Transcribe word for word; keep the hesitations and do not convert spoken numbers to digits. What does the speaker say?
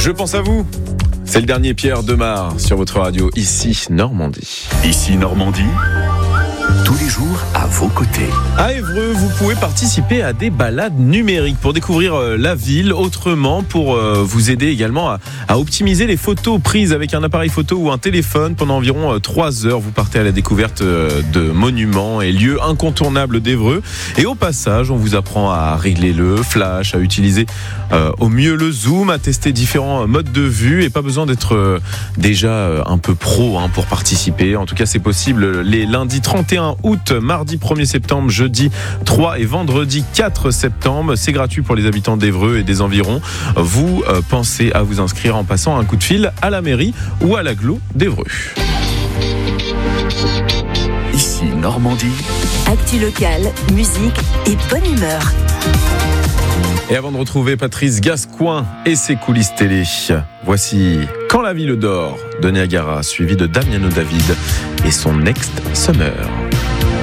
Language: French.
Je pense à vous. C'est le dernier Pierre Demar sur votre radio, ici Normandie. Ici Normandie, tous les jours à vos côtés. À Évreux, vous pouvez participer à des balades numériques pour découvrir la ville autrement, pour vous aider également à, à optimiser les photos prises avec un appareil photo ou un téléphone. Pendant environ trois heures, vous partez à la découverte de monuments et lieux incontournables d'Évreux. Et au passage, on vous apprend à régler le flash, à utiliser euh, au mieux le zoom, à tester différents modes de vue. Et pas besoin d'être euh, déjà un peu pro hein, pour participer. En tout cas, c'est possible les lundis trente et un août, mardi premier septembre, jeudi trois et vendredi quatre septembre. C'est gratuit pour les habitants d'Évreux et des environs. Vous euh, pensez à vous inscrire en passant un coup de fil à la mairie ou à l'agglo d'Évreux. Ici Normandie. Actu locale, musique et bonne humeur. Et avant de retrouver Patrice Gascoin et ses coulisses télé, voici Quand la ville dort de Niagara, suivi de Damiano David et son Next Summer.